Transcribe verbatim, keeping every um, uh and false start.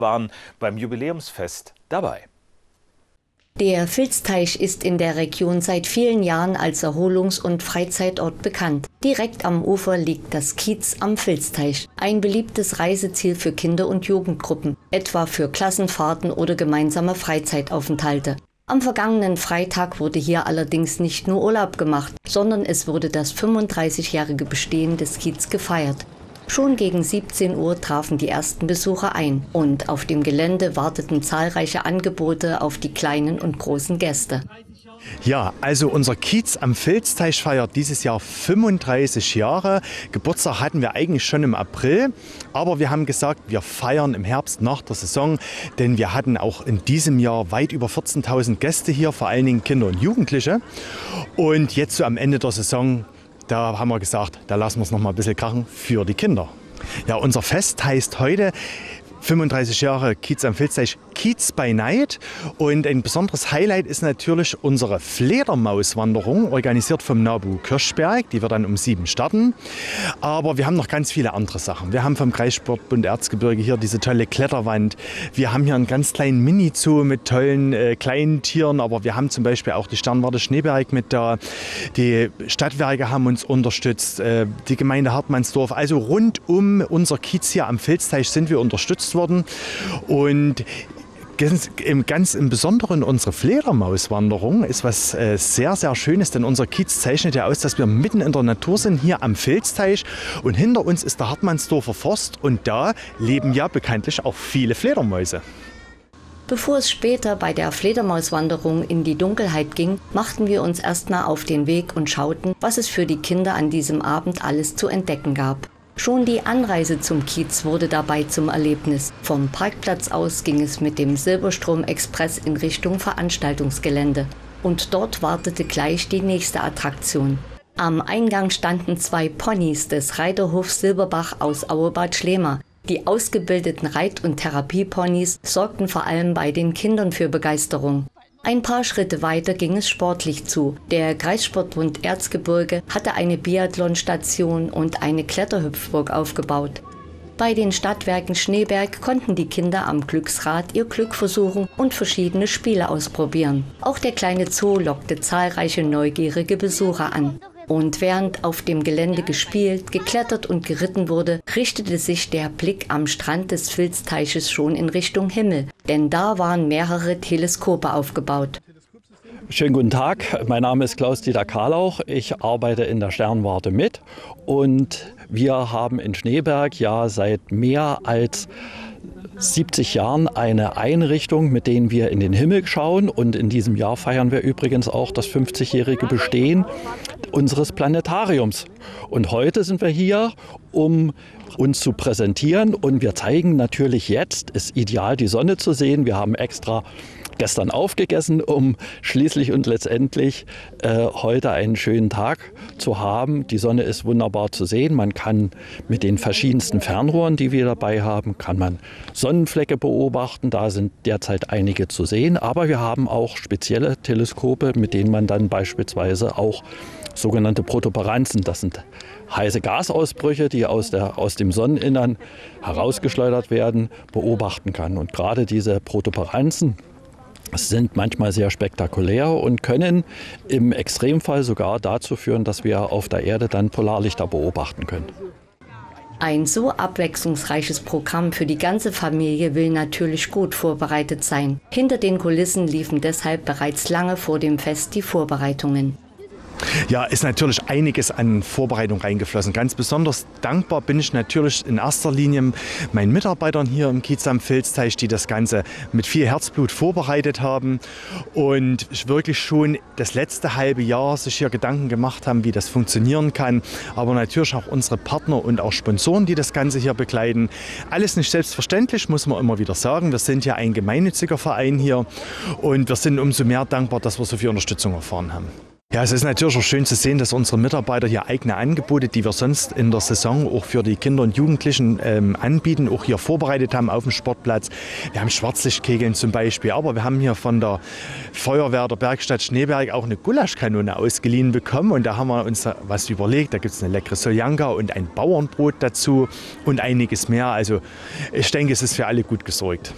waren beim Jubiläumsfest dabei. Der Vilchteich ist in der Region seit vielen Jahren als Erholungs- und Freizeitort bekannt. Direkt am Ufer liegt das Kiez am Vilchteich, ein beliebtes Reiseziel für Kinder- und Jugendgruppen, etwa für Klassenfahrten oder gemeinsame Freizeitaufenthalte. Am vergangenen Freitag wurde hier allerdings nicht nur Urlaub gemacht, sondern es wurde das fünfunddreißigjährige Bestehen des Kiez gefeiert. Schon gegen siebzehn Uhr trafen die ersten Besucher ein und auf dem Gelände warteten zahlreiche Angebote auf die kleinen und großen Gäste. Ja, also unser Kiez am Vilchteich feiert dieses Jahr fünfunddreißig Jahre. Geburtstag hatten wir eigentlich schon im April, aber wir haben gesagt, wir feiern im Herbst nach der Saison, denn wir hatten auch in diesem Jahr weit über vierzehntausend Gäste hier, vor allen Dingen Kinder und Jugendliche. Und jetzt so am Ende der Saison, da haben wir gesagt, da lassen wir es noch mal ein bisschen krachen für die Kinder. Ja, unser Fest heißt heute fünfunddreißig Jahre Kiez am Vilchteich, Kiez by Night. Und ein besonderes Highlight ist natürlich unsere Fledermauswanderung, organisiert vom NABU Kirchberg. Die wird dann um sieben starten. Aber wir haben noch ganz viele andere Sachen. Wir haben vom Kreissportbund Erzgebirge hier diese tolle Kletterwand. Wir haben hier einen ganz kleinen Mini-Zoo mit tollen äh, kleinen Tieren. Aber wir haben zum Beispiel auch die Sternwarte Schneeberg mit da. Die Stadtwerke haben uns unterstützt, äh, die Gemeinde Hartmannsdorf. Also rund um unser Kiez hier am Vilchteich sind wir unterstützt worden. Und Ganz im, ganz im Besonderen unsere Fledermauswanderung ist was äh, sehr, sehr Schönes, denn unser Kiez zeichnet ja aus, dass wir mitten in der Natur sind, hier am Vilchteich. Und hinter uns ist der Hartmannsdorfer Forst und da leben ja bekanntlich auch viele Fledermäuse. Bevor es später bei der Fledermauswanderung in die Dunkelheit ging, machten wir uns erstmal auf den Weg und schauten, was es für die Kinder an diesem Abend alles zu entdecken gab. Schon die Anreise zum Kiez wurde dabei zum Erlebnis. Vom Parkplatz aus ging es mit dem Silberstrom-Express in Richtung Veranstaltungsgelände. Und dort wartete gleich die nächste Attraktion. Am Eingang standen zwei Ponys des Reiterhofs Silberbach aus Auebad Schlema. Die ausgebildeten Reit- und Therapieponys sorgten vor allem bei den Kindern für Begeisterung. Ein paar Schritte weiter ging es sportlich zu. Der Kreissportbund Erzgebirge hatte eine Biathlonstation und eine Kletterhüpfburg aufgebaut. Bei den Stadtwerken Schneeberg konnten die Kinder am Glücksrad ihr Glück versuchen und verschiedene Spiele ausprobieren. Auch der kleine Zoo lockte zahlreiche neugierige Besucher an. Und während auf dem Gelände gespielt, geklettert und geritten wurde, richtete sich der Blick am Strand des Vilchteiches schon in Richtung Himmel, denn da waren mehrere Teleskope aufgebaut. Schönen guten Tag, mein Name ist Klaus-Dieter Karlauch, ich arbeite in der Sternwarte mit und wir haben in Schneeberg ja seit mehr als siebzig Jahren eine Einrichtung, mit denen wir in den Himmel schauen, und in diesem Jahr feiern wir übrigens auch das fünfzigjährige Bestehen unseres Planetariums. Und heute sind wir hier, um uns zu präsentieren, und wir zeigen natürlich jetzt, ist ideal die Sonne zu sehen. Wir haben extra gestern aufgegessen, um schließlich und letztendlich äh, heute einen schönen Tag zu haben. Die Sonne ist wunderbar zu sehen. Man kann mit den verschiedensten Fernrohren, die wir dabei haben, kann man Sonnenflecke beobachten. Da sind derzeit einige zu sehen. Aber wir haben auch spezielle Teleskope, mit denen man dann beispielsweise auch sogenannte Protuberanzen, das sind heiße Gasausbrüche, die aus, der, aus dem Sonneninnern herausgeschleudert werden, beobachten kann. Und gerade diese Protuberanzen sind manchmal sehr spektakulär und können im Extremfall sogar dazu führen, dass wir auf der Erde dann Polarlichter beobachten können. Ein so abwechslungsreiches Programm für die ganze Familie will natürlich gut vorbereitet sein. Hinter den Kulissen liefen deshalb bereits lange vor dem Fest die Vorbereitungen. Ja, ist natürlich einiges an Vorbereitung reingeflossen. Ganz besonders dankbar bin ich natürlich in erster Linie meinen Mitarbeitern hier im Kiez am Vilchteich, die das Ganze mit viel Herzblut vorbereitet haben und wirklich schon das letzte halbe Jahr sich hier Gedanken gemacht haben, wie das funktionieren kann. Aber natürlich auch unsere Partner und auch Sponsoren, die das Ganze hier begleiten. Alles nicht selbstverständlich, muss man immer wieder sagen. Wir sind ja ein gemeinnütziger Verein hier und wir sind umso mehr dankbar, dass wir so viel Unterstützung erfahren haben. Ja, es ist natürlich auch schön zu sehen, dass unsere Mitarbeiter hier eigene Angebote, die wir sonst in der Saison auch für die Kinder und Jugendlichen ähm, anbieten, auch hier vorbereitet haben auf dem Sportplatz. Wir haben Schwarzlichtkegeln zum Beispiel, aber wir haben hier von der Feuerwehr der Bergstadt Schneeberg auch eine Gulaschkanone ausgeliehen bekommen und da haben wir uns was überlegt. Da gibt es eine leckere Soljanka und ein Bauernbrot dazu und einiges mehr. Also ich denke, es ist für alle gut gesorgt.